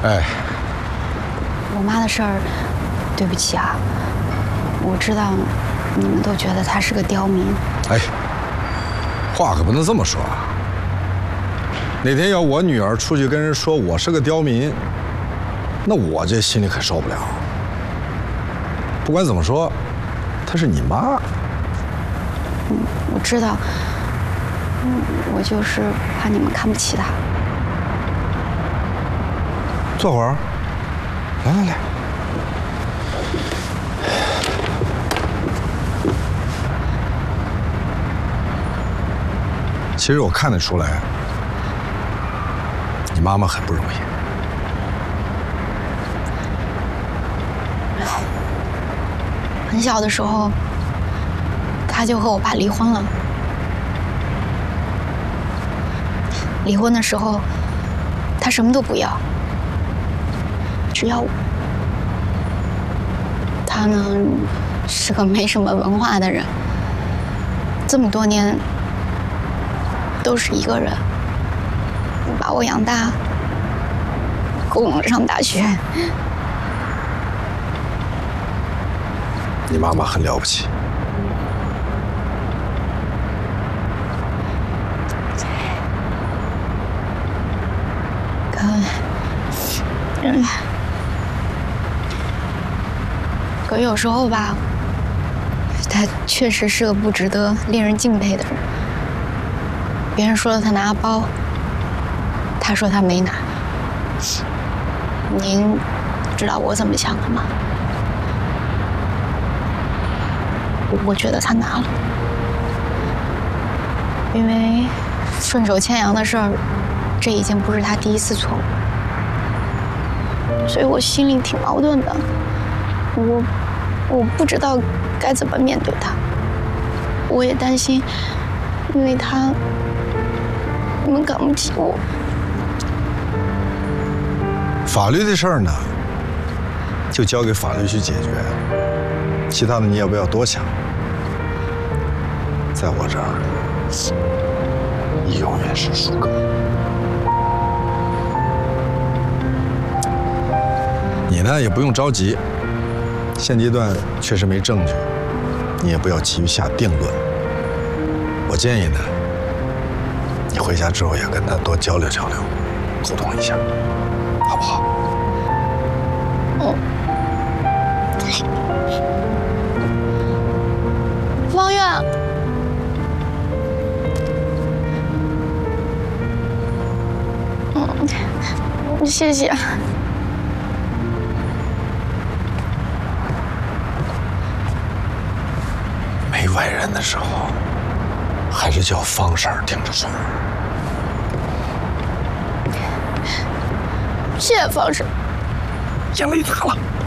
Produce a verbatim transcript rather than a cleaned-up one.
哎， 我妈的事儿，对不起啊。我知道你们都觉得她是个刁民。 哎，话可不能这么说啊。哪天要我女儿出去跟人说我是个刁民，那我这心里可受不了。不管怎么说，她是你妈。 嗯，我知道。嗯，我就是怕你们看不起她。 坐会儿。来来来。其实我看得出来，你妈妈很不容易。 很小的时候，她就和我爸离婚了。离婚的时候，她什么都不要，只要我。她呢，是个没什么文化的人，这么多年都是一个人把我养大，供我上大学。 你妈妈很了不起。可，嗯，可有时候吧，她确实是个不值得令人敬佩的人。别人说他拿包，他说他没拿。您知道我怎么想的吗？我觉得他拿了，因为顺手牵羊的事儿，这已经不是他第一次错误，所以我心里挺矛盾的。我我不知道该怎么面对他，我也担心，因为他。你们赶不起我。 法律的事儿呢，就交给法律去解决，其他的你也不要多想。在我这儿，你永远是输哥。你呢也不用着急，现阶段确实没证据，你也不要急于下定论。我建议呢。你回家之后也跟他多交流交流，沟通一下，好不好？ 嗯。方月。嗯，谢谢。 没外人的时候。还是叫方婶儿听着爽。 谢谢方婶。 见雷打了。